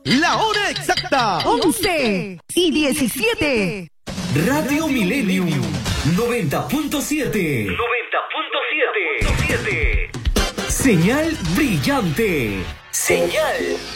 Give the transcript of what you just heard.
La hora exacta. 11:17. Radio Millennium 90.7. 90.7. Señal brillante. Señal